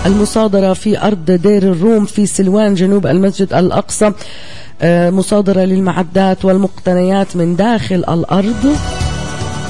المصادرة في أرض دير الروم في سلوان جنوب المسجد الأقصى، مصادرة للمعدات والمقتنيات من داخل الأرض.